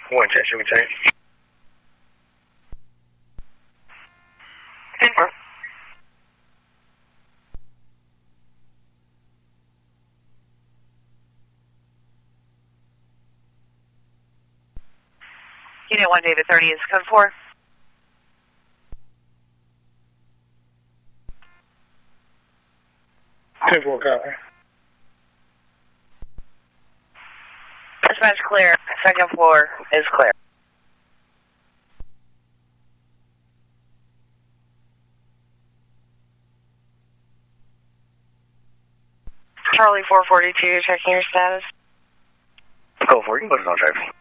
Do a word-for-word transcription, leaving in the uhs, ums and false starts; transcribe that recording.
One ten, should we change? ten four. Unit one, David thirty is code four. ten four, copy. Dispatch clear. Second floor is clear. Charlie four forty-two, checking your status. Go for it, you can put it on drive.